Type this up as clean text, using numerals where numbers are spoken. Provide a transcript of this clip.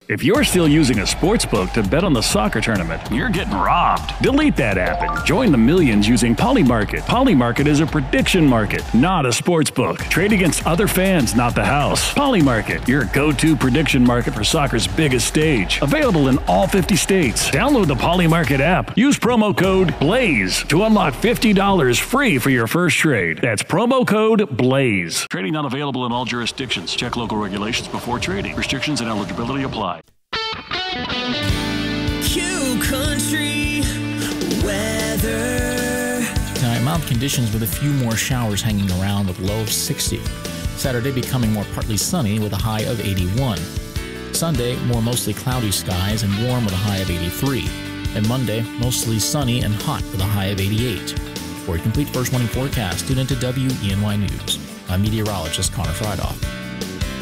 If you're still using a sports book to bet on the soccer tournament, you're getting robbed. Delete that app and join the millions using Polymarket. Polymarket is a prediction market, not a sports book. Trade against other fans, not the house. Polymarket, your go-to prediction market for soccer's biggest stage. Available in all 50 states. Download the Polymarket app. Use promo code BLAZE to unlock $50 free for your first trade. That's promo code BLAZE. Trading not available in all jurisdictions. Check local regulations before trading. Restrictions and eligibility apply. Q Country weather. Tonight, mild conditions with a few more showers hanging around with a low of 60. Saturday becoming more partly sunny with a high of 81. Sunday, more mostly cloudy skies and warm with a high of 83. And Monday, mostly sunny and hot with a high of 88. For a complete first morning forecast, tune into WENY News. I'm meteorologist Connor Friedhoff.